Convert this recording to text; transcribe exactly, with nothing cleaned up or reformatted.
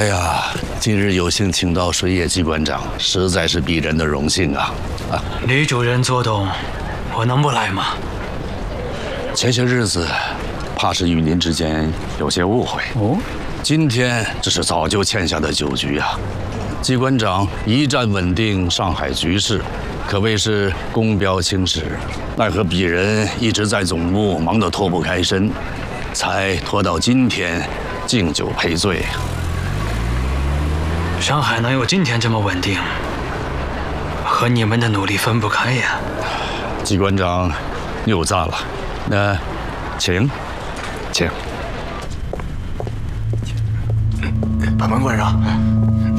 哎呀，今日有幸请到水野机关长，实在是鄙人的荣幸啊！啊， 李主任作动，我能不来吗？ 前些日子，怕是与您之间有些误会。哦，今天这是早就欠下的酒局啊！机关长一战稳定上海局势，可谓是功标青史。奈何鄙人一直在总部忙得脱不开身，才拖到今天敬酒赔罪。 上海能有今天这么稳定，和你们的努力分不开呀。 机关长谬赞了。那，请，请。 本门官上。